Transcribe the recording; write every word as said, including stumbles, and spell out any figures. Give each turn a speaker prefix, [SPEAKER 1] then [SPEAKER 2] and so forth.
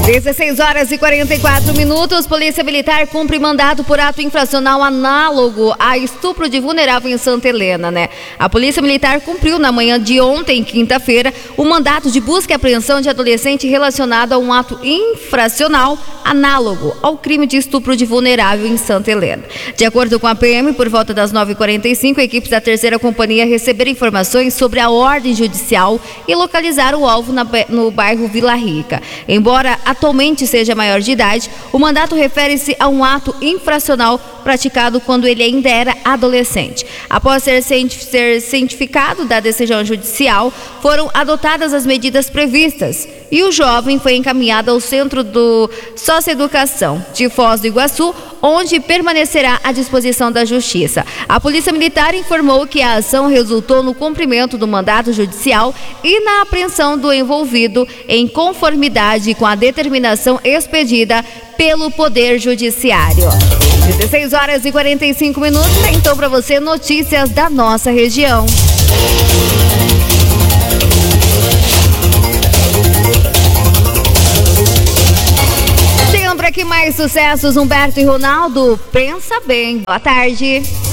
[SPEAKER 1] dezesseis horas e quarenta e quatro minutos, Polícia Militar cumpre mandado por ato infracional análogo a estupro de vulnerável em Santa Helena, né? A Polícia Militar cumpriu na manhã de ontem, quinta-feira, o mandato de busca e apreensão de adolescente relacionado a um ato infracional análogo ao crime de estupro de vulnerável em Santa Helena. De acordo com a P M, por volta das nove e quarenta e cinco, equipes da terceira companhia receberam informações sobre a ordem judicial e localizaram o alvo na, no bairro Vila Rica. Embora atualmente seja maior de idade, o mandato refere-se a um ato infracional praticado quando ele ainda era adolescente. Após ser cientificado da decisão judicial, foram adotadas as medidas previstas e o jovem foi encaminhado ao Centro do Socioeducação de Foz do Iguaçu, onde permanecerá à disposição da Justiça. A Polícia Militar informou que a ação resultou no cumprimento do mandato judicial e na apreensão do envolvido em conformidade com a determinação expedida pelo Poder Judiciário. dezesseis horas e quarenta e cinco minutos, então para você notícias da nossa região. Chegando por aqui mais sucessos, Humberto e Ronaldo, pensa bem. Boa tarde.